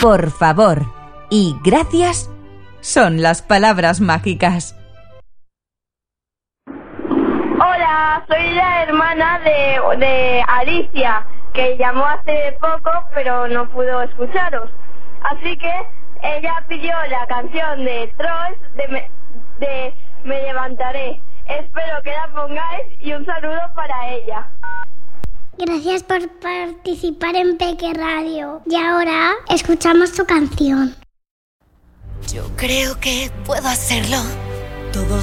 por favor y gracias son las palabras mágicas. Hola, soy la hermana de Alicia, que llamó hace poco pero no pudo escucharos. Así que ella pidió la canción de Trolls de Me levantaré. Espero que la pongáis y un saludo para ella. Gracias por participar en Peque Radio. Y ahora escuchamos tu canción. Yo creo que puedo hacerlo. Todos